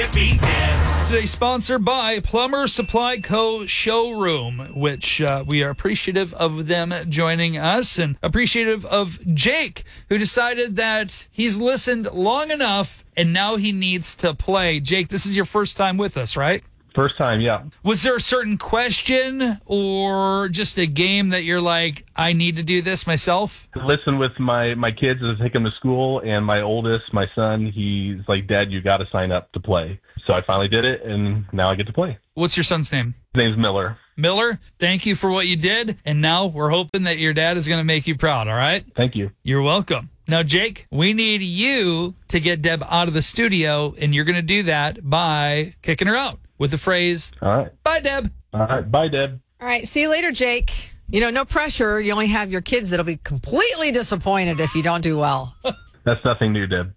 can't beat Deb. Today sponsored by Plumber Supply Co. Showroom, which we are appreciative of them joining us and appreciative of Jake, who decided that he's listened long enough and now he needs to play. Jake, this is your first time with us, right? First time, yeah. Was there a certain question or just a game that you're like, I need to do this myself? Listen with my kids as I take them to school, and my oldest, my son, he's like, Dad, you got to sign up to play. So I finally did it, and now I get to play. What's your son's name? His name's Miller. Miller, thank you for what you did. And now we're hoping that your dad is going to make you proud, all right? Thank you. You're welcome. Now, Jake, we need you to get Deb out of the studio, and you're going to do that by kicking her out with the phrase, All right. bye, Deb. All right. Bye, Deb. All right. See you later, Jake. You know, no pressure. You only have your kids that'll be completely disappointed if you don't do well. That's nothing new, Deb.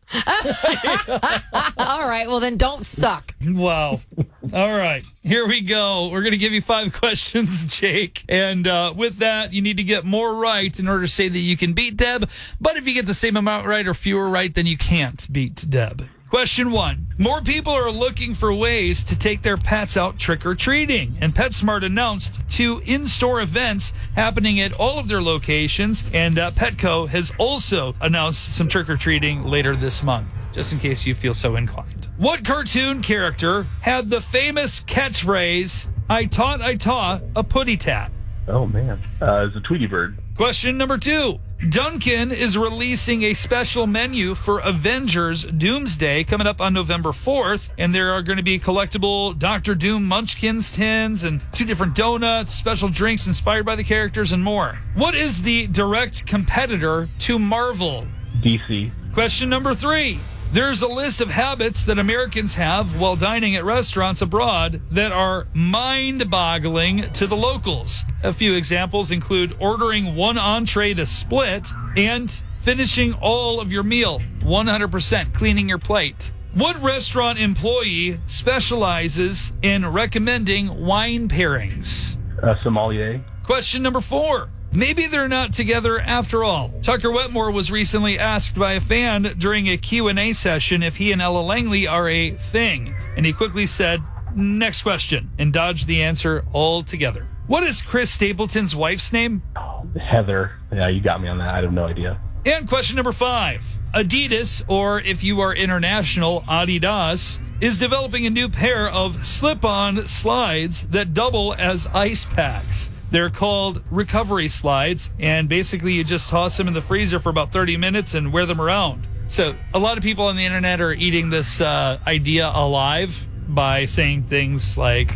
All right. Well, then don't suck. Wow. All right. Here we go. We're going to give you 5 questions, Jake. And with that, you need to get more right in order to say that you can beat Deb. But if you get the same amount right or fewer right, then you can't beat Deb. Question 1. More people are looking for ways to take their pets out trick-or-treating. And PetSmart announced 2 in-store events happening at all of their locations. And Petco has also announced some trick-or-treating later this month, just in case you feel so inclined. What cartoon character had the famous catchphrase, I taught a putty tat? Oh, man. It's a Tweety Bird. Question number 2. Dunkin' is releasing a special menu for Avengers Doomsday coming up on November 4th, and there are going to be collectible Dr. Doom Munchkins tins and 2 different donuts, special drinks inspired by the characters, and more. What is the direct competitor to Marvel? DC. Question number 3. There's a list of habits that Americans have while dining at restaurants abroad that are mind-boggling to the locals. A few examples include ordering 1 entree to split and finishing all of your meal, 100% cleaning your plate. What restaurant employee specializes in recommending wine pairings? Sommelier. Question number 4. Maybe they're not together after all. Tucker Wetmore was recently asked by a fan during a Q&A session if he and Ella Langley are a thing. And he quickly said, next question, and dodged the answer altogether. What is Chris Stapleton's wife's name? Heather. Yeah, you got me on that. I have no idea. And question number 5. Adidas, or if you are international, Adidas, is developing a new pair of slip-on slides that double as ice packs. They're called recovery slides, and basically you just toss them in the freezer for about 30 minutes and wear them around. So a lot of people on the internet are eating this idea alive by saying things like,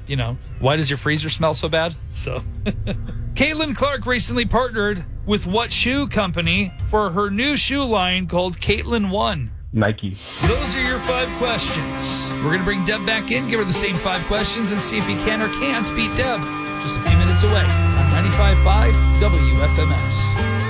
why does your freezer smell so bad? So Caitlin Clark recently partnered with what shoe company for her new shoe line called Caitlin One? Nike. Those are your 5 questions. We're going to bring Deb back in, give her the same 5 questions, and see if you can or can't beat Deb. Just a few minutes away on 95.5 WFMS.